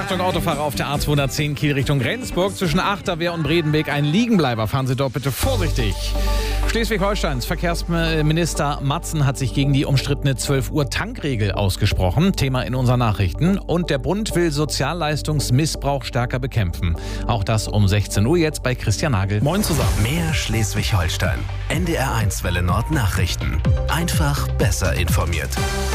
Achtung, Autofahrer auf der A210 Kiel Richtung Rendsburg. Zwischen Achterwehr und Bredenweg ein Liegenbleiber. Fahren Sie dort bitte vorsichtig. Schleswig-Holsteins Verkehrsminister Matzen hat sich gegen die umstrittene 12 Uhr Tankregel ausgesprochen. Thema in unseren Nachrichten. Und der Bund will Sozialleistungsmissbrauch stärker bekämpfen. Auch das um 16 Uhr jetzt bei Christian Nagel. Moin zusammen. Mehr Schleswig-Holstein. NDR1 Welle Nord Nachrichten. Einfach besser informiert.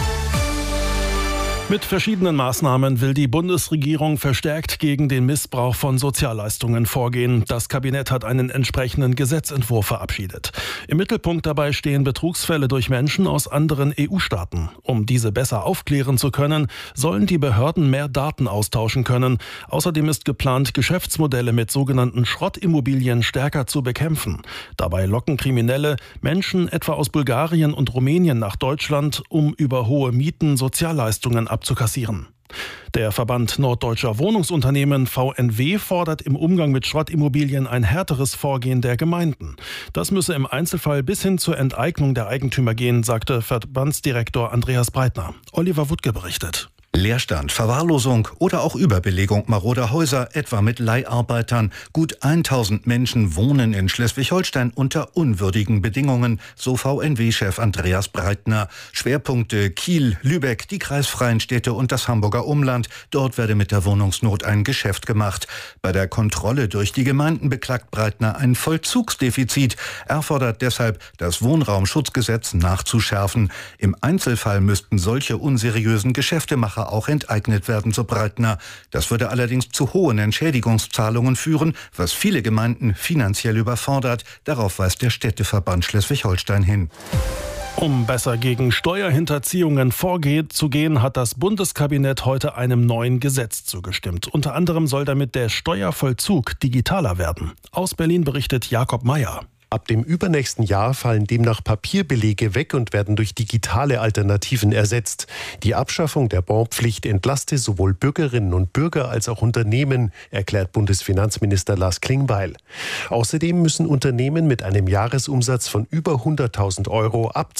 Mit verschiedenen Maßnahmen will die Bundesregierung verstärkt gegen den Missbrauch von Sozialleistungen vorgehen. Das Kabinett hat einen entsprechenden Gesetzentwurf verabschiedet. Im Mittelpunkt dabei stehen Betrugsfälle durch Menschen aus anderen EU-Staaten. Um diese besser aufklären zu können, sollen die Behörden mehr Daten austauschen können. Außerdem ist geplant, Geschäftsmodelle mit sogenannten Schrottimmobilien stärker zu bekämpfen. Dabei locken Kriminelle Menschen etwa aus Bulgarien und Rumänien nach Deutschland, um über hohe Mieten Sozialleistungen abzukassieren. Der Verband Norddeutscher Wohnungsunternehmen VNW fordert im Umgang mit Schrottimmobilien ein härteres Vorgehen der Gemeinden. Das müsse im Einzelfall bis hin zur Enteignung der Eigentümer gehen, sagte Verbandsdirektor Andreas Breitner. Oliver Wuttke berichtet. Leerstand, Verwahrlosung oder auch Überbelegung maroder Häuser, etwa mit Leiharbeitern. Gut 1000 Menschen wohnen in Schleswig-Holstein unter unwürdigen Bedingungen, so VNW-Chef Andreas Breitner. Schwerpunkte Kiel, Lübeck, die kreisfreien Städte und das Hamburger Umland. Dort werde mit der Wohnungsnot ein Geschäft gemacht. Bei der Kontrolle durch die Gemeinden beklagt Breitner ein Vollzugsdefizit. Er fordert deshalb, das Wohnraumschutzgesetz nachzuschärfen. Im Einzelfall müssten solche unseriösen Geschäftemacher auch enteignet werden, so Breitner. Das würde allerdings zu hohen Entschädigungszahlungen führen, was viele Gemeinden finanziell überfordert. Darauf weist der Städteverband Schleswig-Holstein hin. Um besser gegen Steuerhinterziehungen vorzugehen, hat das Bundeskabinett heute einem neuen Gesetz zugestimmt. Unter anderem soll damit der Steuervollzug digitaler werden. Aus Berlin berichtet Jakob Meyer. Ab dem übernächsten Jahr fallen demnach Papierbelege weg und werden durch digitale Alternativen ersetzt. Die Abschaffung der Bonpflicht entlaste sowohl Bürgerinnen und Bürger als auch Unternehmen, erklärt Bundesfinanzminister Lars Klingbeil. Außerdem müssen Unternehmen mit einem Jahresumsatz von über 100.000 Euro ab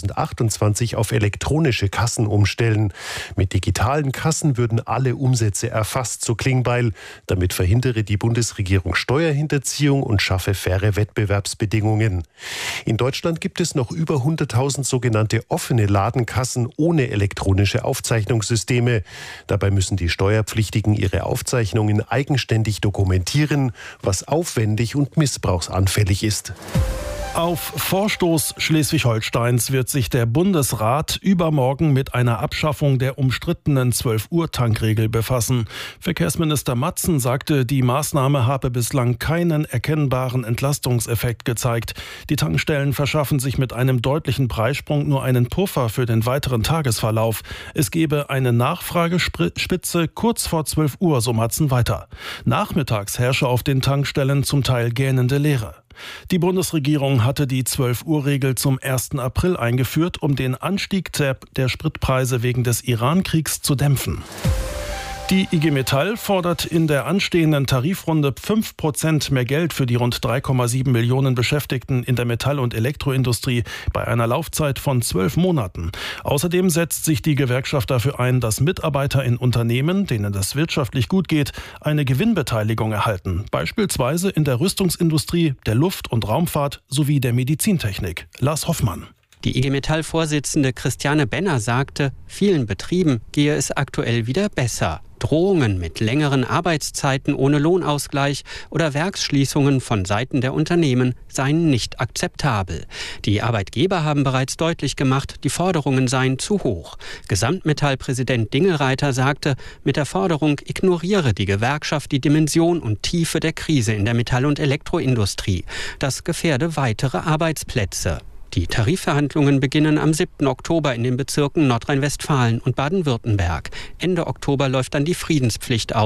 2028 auf elektronische Kassen umstellen. Mit digitalen Kassen würden alle Umsätze erfasst, so Klingbeil. Damit verhindere die Bundesregierung Steuerhinterziehung und schaffe faire Wettbewerbsbedingungen. In Deutschland gibt es noch über 100.000 sogenannte offene Ladenkassen ohne elektronische Aufzeichnungssysteme. Dabei müssen die Steuerpflichtigen ihre Aufzeichnungen eigenständig dokumentieren, was aufwendig und missbrauchsanfällig ist. Auf Vorstoß Schleswig-Holsteins wird sich der Bundesrat übermorgen mit einer Abschaffung der umstrittenen 12-Uhr-Tankregel befassen. Verkehrsminister Matzen sagte, die Maßnahme habe bislang keinen erkennbaren Entlastungseffekt gezeigt. Die Tankstellen verschaffen sich mit einem deutlichen Preissprung nur einen Puffer für den weiteren Tagesverlauf. Es gebe eine Nachfragespitze kurz vor 12 Uhr, so Matzen weiter. Nachmittags herrsche auf den Tankstellen zum Teil gähnende Leere. Die Bundesregierung hatte die 12-Uhr-Regel zum 1. April eingeführt, um den Anstieg der Spritpreise wegen des Iran-Kriegs zu dämpfen. Die IG Metall fordert in der anstehenden Tarifrunde 5% mehr Geld für die rund 3,7 Millionen Beschäftigten in der Metall- und Elektroindustrie bei einer Laufzeit von 12 Monaten. Außerdem setzt sich die Gewerkschaft dafür ein, dass Mitarbeiter in Unternehmen, denen es wirtschaftlich gut geht, eine Gewinnbeteiligung erhalten. Beispielsweise in der Rüstungsindustrie, der Luft- und Raumfahrt sowie der Medizintechnik. Lars Hoffmann. Die IG Metall-Vorsitzende Christiane Benner sagte, vielen Betrieben gehe es aktuell wieder besser. Drohungen mit längeren Arbeitszeiten ohne Lohnausgleich oder Werksschließungen von Seiten der Unternehmen seien nicht akzeptabel. Die Arbeitgeber haben bereits deutlich gemacht, die Forderungen seien zu hoch. Gesamtmetall-Präsident Dingelreiter sagte, mit der Forderung ignoriere die Gewerkschaft die Dimension und Tiefe der Krise in der Metall- und Elektroindustrie. Das gefährde weitere Arbeitsplätze. Die Tarifverhandlungen beginnen am 7. Oktober in den Bezirken Nordrhein-Westfalen und Baden-Württemberg. Ende Oktober läuft dann die Friedenspflicht aus.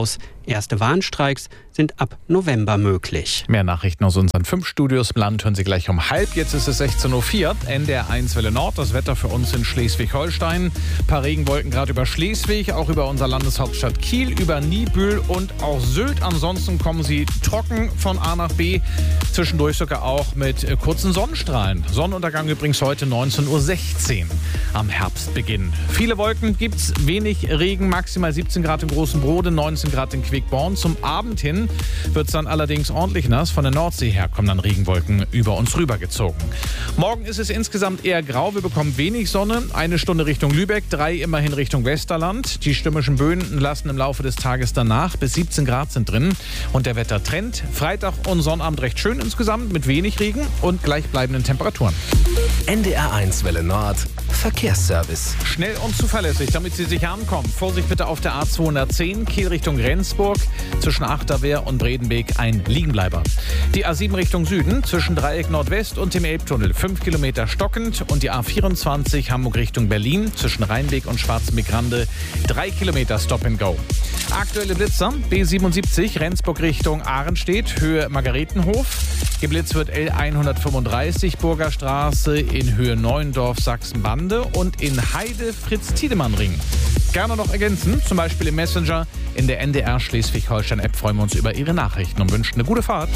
Erste Warnstreiks sind ab November möglich. Mehr Nachrichten aus unseren 5 Studios im Land hören Sie gleich um 12:30. Jetzt ist es 16:04 Uhr. NDR 1 Welle Nord. Das Wetter für uns in Schleswig-Holstein. Ein paar Regenwolken gerade über Schleswig, auch über unserer Landeshauptstadt Kiel, über Niebüll und auch Sylt. Ansonsten kommen Sie trocken von A nach B. Zwischendurch sogar auch mit kurzen Sonnenstrahlen. Sonnenuntergang übrigens heute 19:16 Uhr am Herbstbeginn. Viele Wolken gibt's, wenig Regen, maximal 17 Grad im Großen Brode, 19 Grad in Quickborn. Zum Abend hin wird es dann allerdings ordentlich nass. Von der Nordsee her kommen dann Regenwolken über uns rübergezogen. Morgen ist es insgesamt eher grau. Wir bekommen wenig Sonne. 1 Stunde Richtung Lübeck, 3 immerhin Richtung Westerland. Die stürmischen Böen lassen im Laufe des Tages danach. Bis 17 Grad sind drin. Und der Wettertrend. Freitag und Sonnabend recht schön insgesamt mit wenig Regen und gleichbleibenden Temperaturen. NDR 1 Welle Nord. Verkehrsservice. Schnell und zuverlässig, damit Sie sicher ankommen. Vorsicht bitte auf der A210, Kiel Richtung Rendsburg. Zwischen Achterwehr und Bredenbeek ein Liegenbleiber. Die A7 Richtung Süden, zwischen Dreieck Nordwest und dem Elbtunnel 5 Kilometer stockend. Und die A24 Hamburg Richtung Berlin, zwischen Rheinbeek und Schwarzenbeek-Rande 3 Kilometer Stop and Go. Aktuelle Blitzer, B77 Rendsburg Richtung Ahrenstedt, Höhe Margaretenhof. Geblitzt wird L135 Burgerstraße in Höhe Neuendorf Sachsenbande und in Heide Fritz-Tiedemann-Ring. Gerne noch ergänzen, zum Beispiel im Messenger. In der NDR Schleswig-Holstein-App freuen wir uns über Ihre Nachrichten und wünschen eine gute Fahrt.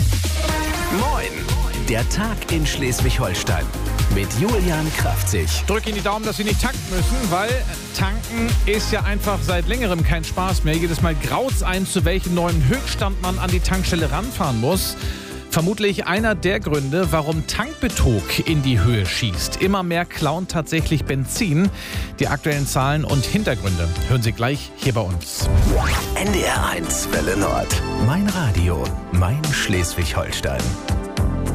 Moin! Der Tag in Schleswig-Holstein mit Julian Kraftzig. Drück Ihnen die Daumen, dass Sie nicht tanken müssen, weil tanken ist ja einfach seit längerem kein Spaß mehr. Jedes Mal graut's ein, zu welchem neuen Höchststand man an die Tankstelle ranfahren muss. Vermutlich einer der Gründe, warum Tankbetrug in die Höhe schießt. Immer mehr klauen tatsächlich Benzin. Die aktuellen Zahlen und Hintergründe hören Sie gleich hier bei uns. NDR 1 Welle Nord. Mein Radio, mein Schleswig-Holstein.